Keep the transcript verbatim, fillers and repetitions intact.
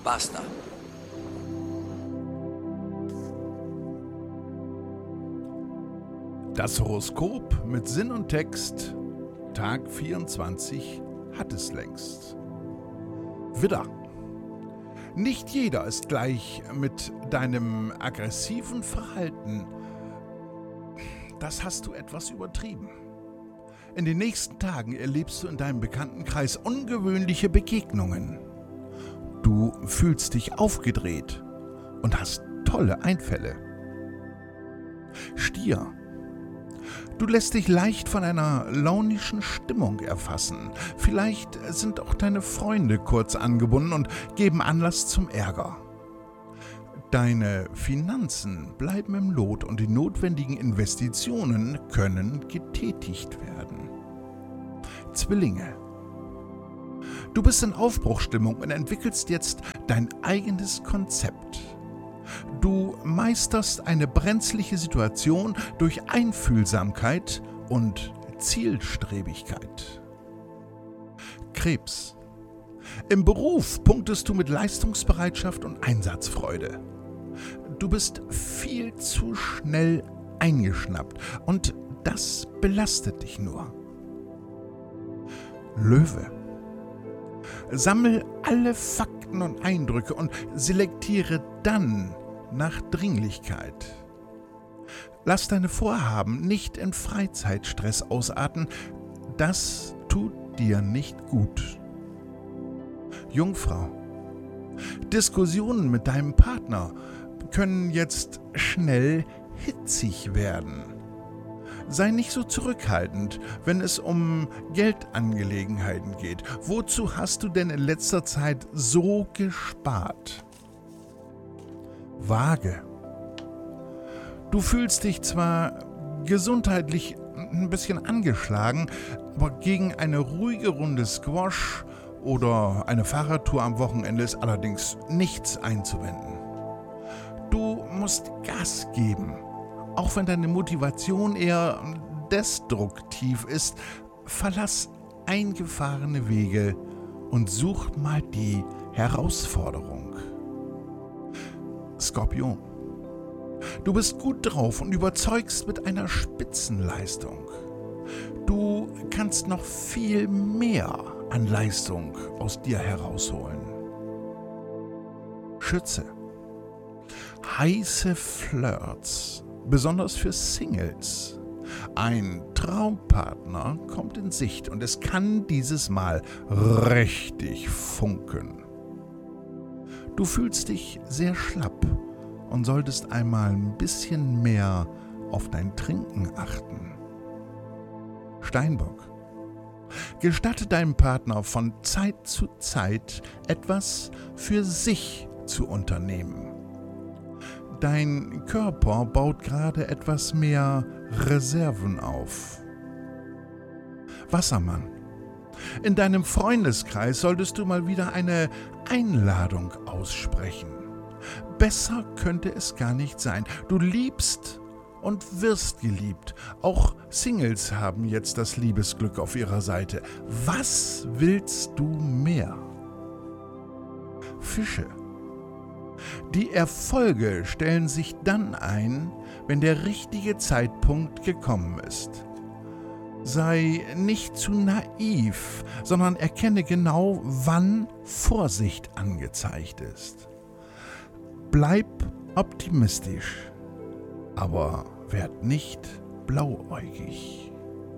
Basta. Das Horoskop mit Sinn und Text, Tag vierundzwanzig, hat es längst. Widder. Nicht jeder ist gleich mit deinem aggressiven Verhalten. Das hast du etwas übertrieben. In den nächsten Tagen erlebst du in deinem Bekanntenkreis ungewöhnliche Begegnungen. Du fühlst dich aufgedreht und hast tolle Einfälle. Stier. Du lässt dich leicht von einer launischen Stimmung erfassen. Vielleicht sind auch deine Freunde kurz angebunden und geben Anlass zum Ärger. Deine Finanzen bleiben im Lot und die notwendigen Investitionen können getätigt werden. Zwillinge. Du bist in Aufbruchsstimmung und entwickelst jetzt dein eigenes Konzept. Du meisterst eine brenzliche Situation durch Einfühlsamkeit und Zielstrebigkeit. Krebs. Im Beruf punktest du mit Leistungsbereitschaft und Einsatzfreude. Du bist viel zu schnell eingeschnappt und das belastet dich nur. Löwe. Sammel alle Fakten und Eindrücke und selektiere dann nach Dringlichkeit. Lass deine Vorhaben nicht in Freizeitstress ausarten, das tut dir nicht gut. Jungfrau. Diskussionen mit deinem Partner können jetzt schnell hitzig werden. Sei nicht so zurückhaltend, wenn es um Geldangelegenheiten geht. Wozu hast du denn in letzter Zeit so gespart? Waage. Du fühlst dich zwar gesundheitlich ein bisschen angeschlagen, aber gegen eine ruhige Runde Squash oder eine Fahrradtour am Wochenende ist allerdings nichts einzuwenden. Du musst Gas geben. Auch wenn deine Motivation eher destruktiv ist, verlass eingefahrene Wege und such mal die Herausforderung. Skorpion. Du bist gut drauf und überzeugst mit einer Spitzenleistung. Du kannst noch viel mehr an Leistung aus dir herausholen. Schütze. Heiße Flirts, besonders für Singles. Ein Traumpartner kommt in Sicht und es kann dieses Mal richtig funken. Du fühlst dich sehr schlapp und solltest einmal ein bisschen mehr auf dein Trinken achten. Steinbock. Gestatte deinem Partner von Zeit zu Zeit etwas für sich zu unternehmen. Dein Körper baut gerade etwas mehr Reserven auf. Wassermann. In deinem Freundeskreis solltest du mal wieder eine Einladung aussprechen. Besser könnte es gar nicht sein. Du liebst und wirst geliebt. Auch Singles haben jetzt das Liebesglück auf ihrer Seite. Was willst du mehr? Fische. Die Erfolge stellen sich dann ein, wenn der richtige Zeitpunkt gekommen ist. Sei nicht zu naiv, sondern erkenne genau, wann Vorsicht angezeigt ist. Bleib optimistisch, aber werd nicht blauäugig.